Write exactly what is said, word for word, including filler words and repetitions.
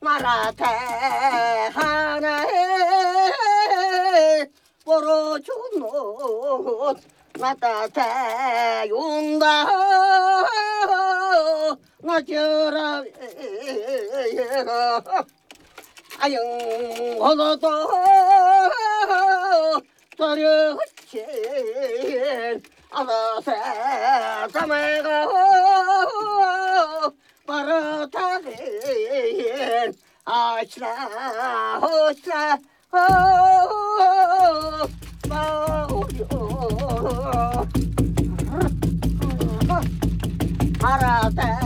마라테 하나에 벌어준 옷 나따테 윤다 나저라 아영 어너도 저려치 아서세 자매가 바라타게 아시라 호시라 호 마오려 알아대